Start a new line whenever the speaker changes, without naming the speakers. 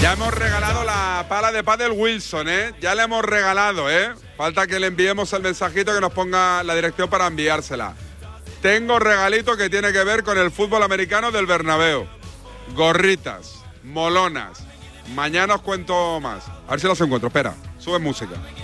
Ya hemos regalado la pala de pádel Wilson, ¿eh? Ya le hemos regalado, ¿eh? Falta que le enviemos el mensajito que nos ponga la dirección para enviársela. Tengo regalito que tiene que ver con el fútbol americano del Bernabéu. Gorritas, molonas. Mañana os cuento más. A ver si los encuentro. Espera, sube música.